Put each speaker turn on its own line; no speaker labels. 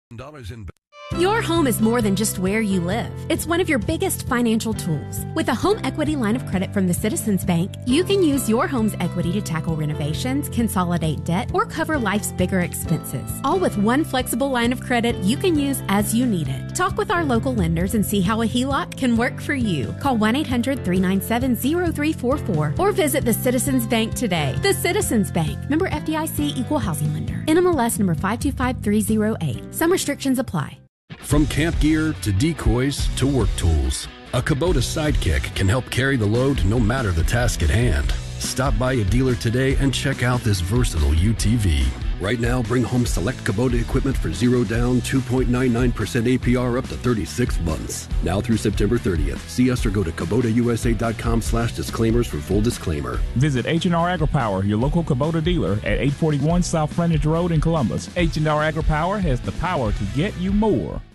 dollars in.
Your home is more than just where you live. It's one of your biggest financial tools. With a home equity line of credit from the Citizens Bank, you can use your home's equity to tackle renovations, consolidate debt, or cover life's bigger expenses. All with one flexible line of credit you can use as you need it. Talk with our local lenders and see how a HELOC can work for you. Call 1-800-397-0344 or visit the Citizens Bank today. The Citizens Bank. Member FDIC, Equal Housing Lender. NMLS number 525308. Some restrictions apply.
From camp gear to decoys to work tools, a Kubota Sidekick can help carry the load no matter the task at hand. Stop by a dealer today and check out this versatile UTV. Right now, bring home select Kubota equipment for 0 down, 2.99% APR up to 36 months. Now through September 30th. See us or go to KubotaUSA.com/disclaimers for full disclaimer.
Visit H&R AgriPower, your local Kubota dealer at 841 South Frontage Road in Columbus. H&R AgriPower has the power to get you more.